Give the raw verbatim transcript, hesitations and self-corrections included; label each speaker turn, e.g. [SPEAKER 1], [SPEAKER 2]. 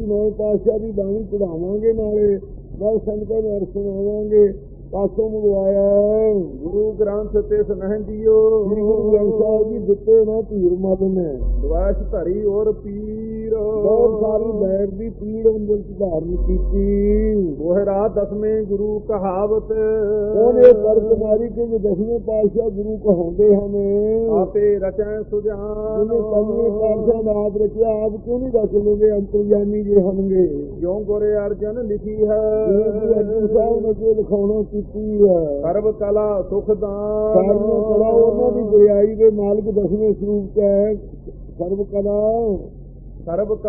[SPEAKER 1] ਅਸੀਂ ਨੌਵੇਂ ਪਾਤਸ਼ਾਹ ਦੀ ਬਾਣੀ ਚੜਾਵਾਂਗੇ, ਨਾਲੇ ਨਾਲ ਸੰਗਤਾਂ ਨੂੰ ਅਰਥ ਸੁਣਾਵਾਂਗੇ। ਪਾਸੋਂ ਮੰਗਵਾਇਆ
[SPEAKER 2] ਗੁਰੂ ਗ੍ਰੰਥ ਤੇ ਸੁਨਹਿੰਦੀਓ,
[SPEAKER 1] ਸ੍ਰੀ ਗੁਰੂ ਗ੍ਰੰਥ ਸਾਹਿਬ ਜੀ ਦਿੱਤੇ ਨਾ ਧੀਰ ਮਤ ਨੇ।
[SPEAKER 2] ਦਵਾਸ਼ ਧਰੀ ਔਰ ਪੀਰ,
[SPEAKER 1] ਬਹੁਤ ਸਾਰੀ ਬੈਰ ਦੀ ਪੀੜ ਅੰਦਰ ਧਾਰਨ ਕੀਤੀ।
[SPEAKER 2] ਮੋਹਰਾ ਦਸਵੇਂ ਗੁਰੂ ਕਹਾਵਤ,
[SPEAKER 1] ਉਹਨੇ ਪਰਖ ਮਾਰੀ ਕਿ ਜੇ ਦਸਵੇਂ ਪਾਤਸ਼ਾਹ ਗੁਰੂ ਕਹਾਉਂਦੇ ਹਨ,
[SPEAKER 2] ਆਪੇ ਰਚੈ ਸੁਜਾਨ।
[SPEAKER 1] ਉਹਨੇ ਪੰਜਵੇਂ ਪਾਤਸ਼ਾਹ ਦਾ ਆਪ ਰਚਿਆ, ਆਪ ਕਿਉਂ ਨਹੀਂ ਰਚ ਲਓਗੇ? ਅੰਤਰਜਾਮੀ ਜੇ ਹੋਣਗੇ।
[SPEAKER 2] ਜਿਉਂ ਗੁਰ ਅਰਜਨ ਲਿਖੀ ਹੈ,
[SPEAKER 1] ਅਰਜਨ ਸਾਹਿਬ ਨੇ ਜੋ ਲਿਖਾਉਣਾ ਕੀਤੀ ਹੈ।
[SPEAKER 2] ਸਰਬ ਕਲਾ ਸੁਖ ਦਾਨ,
[SPEAKER 1] ਸਾਰੀਆਂ ਕਲਾ ਉਹਨਾਂ ਦੀ ਗੁਰਿਆਈ ਦੇ ਮਾਲਕ ਦਸਵੇਂ ਸਰੂਪ ਚ ਹੈ। ਸਰਬ ਕਲਾ
[SPEAKER 2] ਸਰਬ